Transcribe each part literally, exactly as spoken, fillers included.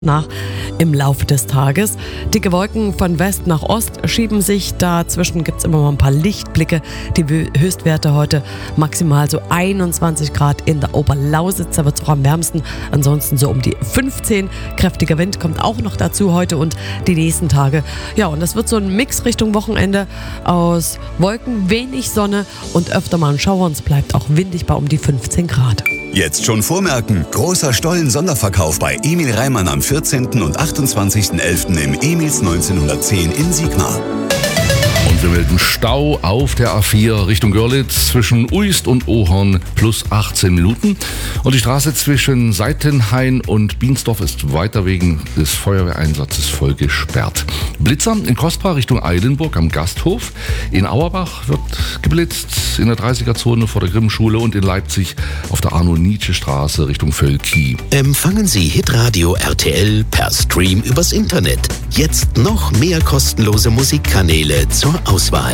nach im Laufe des Tages. Dicke Wolken von West nach Ost schieben sich. Dazwischen gibt es immer mal ein paar Lichtblicke. Die Höchstwerte heute maximal so einundzwanzig Grad in der Oberlausitz. Da wird es auch am wärmsten. Ansonsten so um die fünfzehn. Kräftiger Wind kommt auch noch dazu heute und die nächsten Tage. Ja, und das wird so ein Mix Richtung Wochenende aus Wolken, wenig Sonne und öfter mal ein Schauer. Und es bleibt auch windig bei um die fünfzehn Grad. Jetzt schon vormerken. Großer Stollen-Sonderverkauf bei Emil Reimann am vierzehnten und achtundzwanzigsten elften im Emils neunzehnhundertzehn in Siegmar. Und wir melden Stau auf der A vier Richtung Görlitz zwischen Uist und Ohorn plus achtzehn Minuten. Und die Straße zwischen Seitenhain und Biensdorf ist weiter wegen des Feuerwehreinsatzes voll gesperrt. Blitzer in Kostra Richtung Eilenburg am Gasthof. In Auerbach wird geblitzt, in der dreißiger-Zone vor der Grimmschule und in Leipzig auf der Arno-Nietzsche-Straße Richtung Völki. Empfangen Sie Hitradio R T L per Stream übers Internet. Jetzt noch mehr kostenlose Musikkanäle zur Auswahl.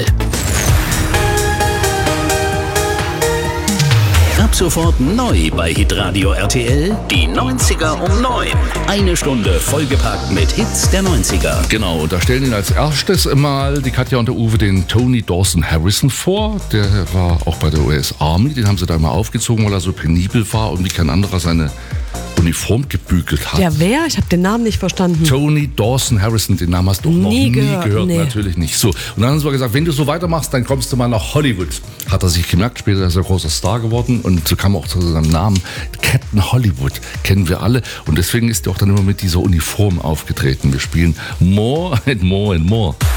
Ab sofort neu bei Hitradio R T L, die neunziger um neun. Eine Stunde vollgepackt mit Hits der neunziger. Genau, und da stellen Ihnen als erstes mal die Katja und der Uwe den Tony Dawson Harrison vor. Der war auch bei der U S Army, den haben sie da mal aufgezogen, weil er so penibel war und wie kein anderer seine Uniform gebügelt hat. Der wer? Ich habe den Namen nicht verstanden. Tony Dawson Harrison, den Namen hast du noch nie, nie gehört. gehört nee. Natürlich nicht. So. Und dann haben sie gesagt, wenn du so weitermachst, dann kommst du mal nach Hollywood. Hat er sich gemerkt, später ist er großer Star geworden und so kam er auch zu seinem Namen. Captain Hollywood kennen wir alle und deswegen ist er auch dann immer mit dieser Uniform aufgetreten. Wir spielen More and More and More.